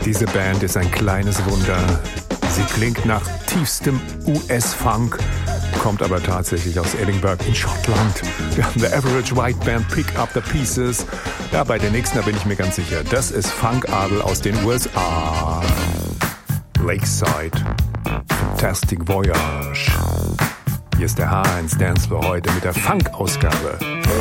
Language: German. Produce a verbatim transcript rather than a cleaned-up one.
Diese Band ist ein kleines Wunder. Sie klingt nach tiefstem U S-Funk, kommt aber tatsächlich aus Edinburgh in Schottland. Wir haben The Average White Band, Pick Up the Pieces. Ja, bei der nächsten, da bin ich mir ganz sicher. Das ist Funkadel aus den U S A. Lakeside. Fantastic Voyage. Hier ist der H eins Dance für heute mit der Funk-Ausgabe.